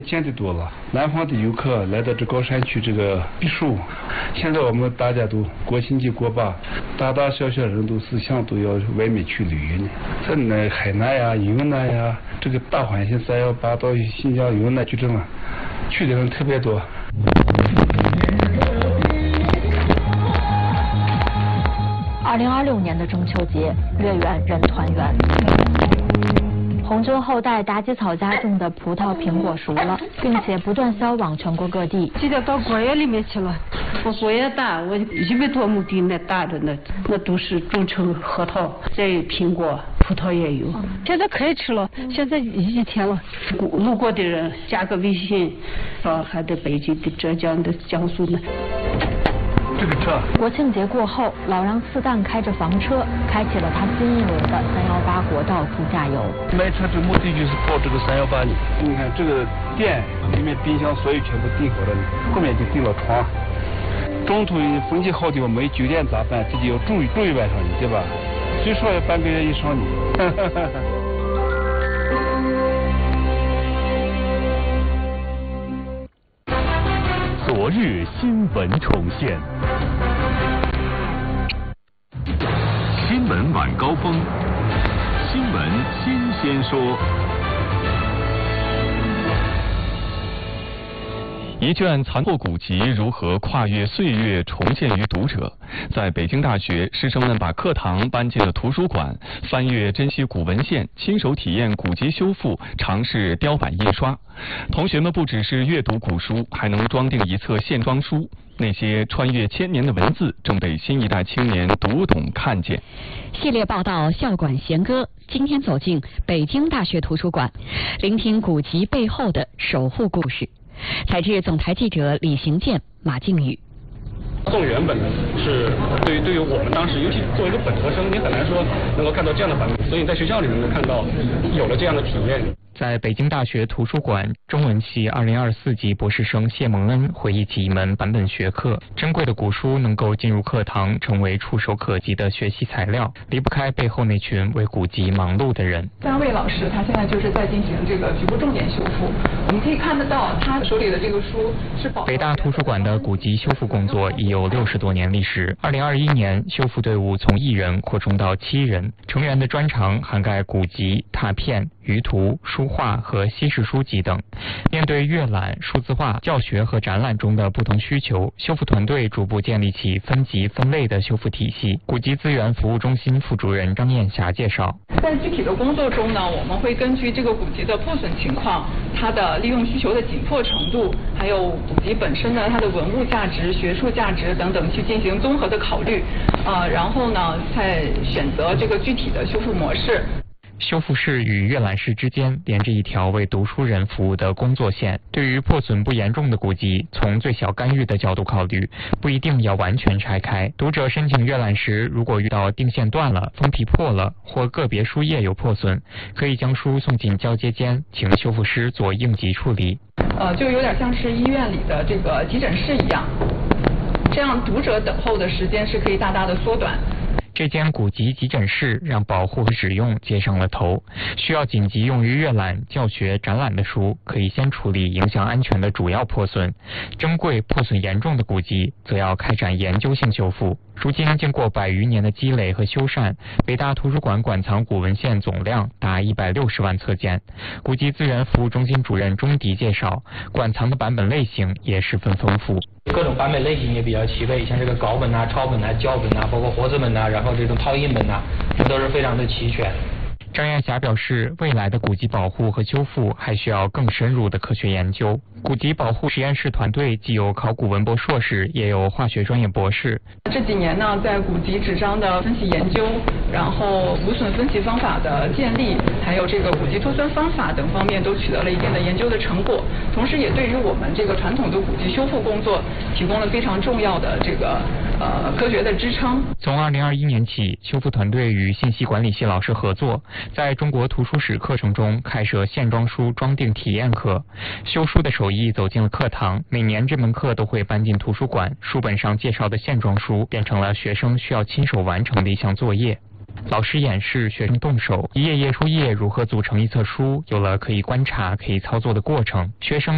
见得多了，南方的游客来到这高山区这个避暑。现在我们大家都国庆节过吧，大大小小人都是想都要外面去旅游呢。在那海南呀、云南呀，这个大环线318到新疆、云南去这么去的人特别多。 2026年的中秋节，月圆人团圆。红州后代妲己草家种的葡萄、苹果熟了，并且不断销往全国各地。 记得到果园里面去了，我果园大，我100多亩地那大的那都是种成核桃，再有苹果、葡萄也有。现在可以吃了，现在1天了。路过的人加个微信，还得北京的、浙江的、江苏的。 这个车。 国庆节过后，老让四旦开着房车，开启了他新一轮的318国道自驾游。 买车这目的就是跑这个318里。你看这个店里面冰箱所有全部订好了，后面就订了床。中途风气好的话没酒店咋办？自己要住一晚上的，对吧？最少要半个月以上的。 昨日新闻重现，新闻晚高峰，新闻新鲜说。一卷残破古籍如何跨越岁月重现于读者？在北京大学，师生们把课堂搬进了图书馆，翻阅珍稀古文献，亲手体验古籍修复，尝试雕版印刷。同学们不只是阅读古书，还能装订一册线装书。那些穿越千年的文字，正被新一代青年读懂看见。 系列报道《校馆弦歌》，今天走进北京大学图书馆，聆听古籍背后的守护故事。采自总台记者李行健、马靖宇。 宋原本呢是对于我们当时，尤其作为一个本科生，你很难说能够看到这样的版本，所以在学校里能够看到有了这样的体验。 在北京大学图书馆中文系2024级博士生谢蒙恩回忆起一门版本学科，珍贵的古书能够进入课堂，成为触手可及的学习材料，离不开背后那群为古籍忙碌的人。 3位老师他现在就是在进行这个局部重点修复，我们可以看得到他手里的这个书是北大图书馆的古籍修复工作已有60多年历史。2021年，修复队伍从1人扩充到7人，成员的专长涵盖古籍、拓片、舆图、书画和西式书籍等。面对阅览、数字化、教学和展览中的不同需求，修复团队逐步建立起分级分类的修复体系。古籍资源服务中心副主任张艳霞介绍， 在具体的工作中呢，我们会根据这个古籍的破损情况、它的利用需求的紧迫程度，还有古籍本身的它的文物价值、学术价值等等去进行综合的考虑，然后呢再选择这个具体的修复模式。 修复室与阅览室之间连着一条为读书人服务的工作线。对于破损不严重的古籍，从最小干预的角度考虑，不一定要完全拆开。读者申请阅览时，如果遇到定线断了、封皮破了或个别书页有破损，可以将书送进交接间，请修复师做应急处理。 就有点像是医院里的这个急诊室一样，这样读者等候的时间是可以大大的缩短。 这间古籍急诊室让保护和使用接上了头，需要紧急用于阅览、教学、展览的书，可以先处理影响安全的主要破损；珍贵、破损严重的古籍，则要开展研究性修复。如今经过100余年的积累和修缮，北大图书馆馆藏古文献总量达160万册件。古籍资源服务中心主任钟迪介绍，馆藏的版本类型也十分丰富， 各种版本类型也比较齐备，像这个稿本啊、抄本啊、校本啊，包括活字本啊，然后这种拓印本啊，这都是非常的齐全。 张艳霞表示，未来的古籍保护和修复还需要更深入的科学研究。古籍保护实验室团队既有考古文博硕士，也有化学专业博士。 这几年呢，在古籍纸张的分析研究，然后无损分析方法的建立，还有这个古籍脱酸方法等方面都取得了一定的研究的成果，同时也对于我们这个传统的古籍修复工作提供了非常重要的这个科学的支撑。 从2021年起，修复团队与信息管理系老师合作，在中国图书史课程中开设线装书装订体验课，修书的手艺走进了课堂。每年这门课都会搬进图书馆，书本上介绍的线装书变成了学生需要亲手完成的一项作业。老师演示学生动手，一页页书页如何组成一册书，有了可以观察、可以操作的过程。学生